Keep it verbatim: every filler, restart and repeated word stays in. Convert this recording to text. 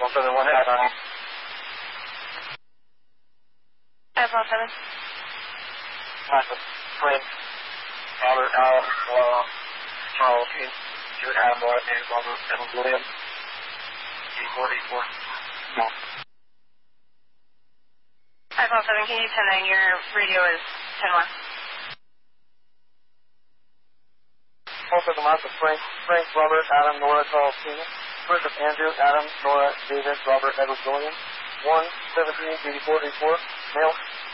one seven one half on. five one seven. Master Frank, Robert Al, uh, Charles, Stuart Adam Moore, and Robert Edward William. eighty-four eighty-four. No. five one seven, can you ten nine? Your radio is ten one. one seven Master Frank, Frank, Robert, Adam, Nora, Charles, Tina. First of Andrew, Adam, Nora, David, Robert, Edward William. one seventeen eighty-four eighty-four. Male.